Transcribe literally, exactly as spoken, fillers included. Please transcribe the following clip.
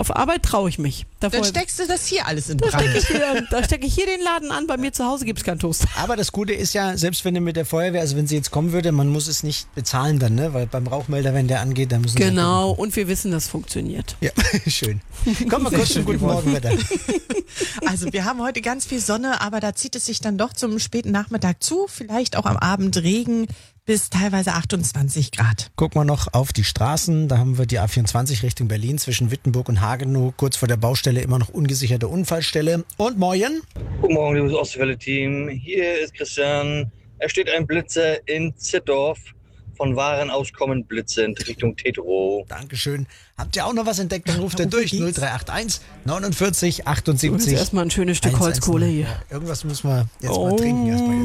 auf Arbeit traue ich mich. Dann Davor, steckst du das hier alles in da Brand. stecke ich, hier- da stecke ich hier den Laden an, bei mir zu Hause gibt es keinen Toast. Aber das Gute ist ja, selbst wenn du mit der Feuerwehr, also wenn sie jetzt kommen würde, man muss es nicht bezahlen dann, ne? Weil beim Rauchmelder, wenn der angeht, dann müssen sie... Genau, und wir wissen, das funktioniert. Ja, schön. Komm mal kurz zum guten Morgenwetter. Also wir haben heute ganz viel Sonne, aber da zieht es sich dann doch zum späten Nachmittag zu. Vielleicht auch am Abend Regen bis teilweise achtundzwanzig Grad. Gucken wir noch auf die Straßen. Da haben wir die A vierundzwanzig Richtung Berlin zwischen Wittenburg und Hagenow. Kurz vor der Baustelle immer noch ungesicherte Unfallstelle. Und morgen? Guten Morgen, liebes Ostwelle-Team. Hier ist Christian. Es steht ein Blitzer in Zittdorf. Von Waren aus kommen blitzend Richtung Teterow. Dankeschön. Habt ihr auch noch was entdeckt? Dann ruft ihr durch. geht's? null drei acht eins neunundvierzig Und achtundsiebzig. jetzt erstmal ein schönes Stück Holzkohle hier. Ja, irgendwas muss man jetzt Oh. mal trinken erstmal.